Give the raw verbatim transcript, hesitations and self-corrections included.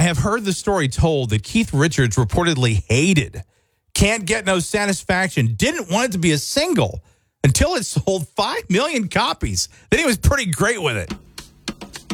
have heard the story told that Keith Richards reportedly hated Can't Get No Satisfaction, didn't want it to be a single until it sold five million copies. Then he was pretty great with it.